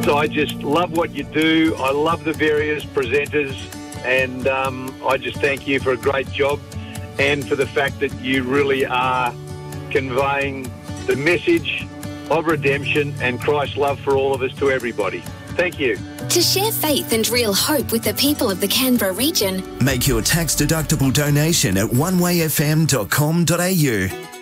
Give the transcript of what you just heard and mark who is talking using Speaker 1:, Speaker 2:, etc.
Speaker 1: So I just love what you do. I love the various presenters, and I just thank you for a great job and for the fact that you really are conveying the message of redemption and Christ's love for all of us to everybody. Thank you.
Speaker 2: To share faith and real hope with the people of the Canberra region,
Speaker 3: make your tax-deductible donation at onewayfm.com.au.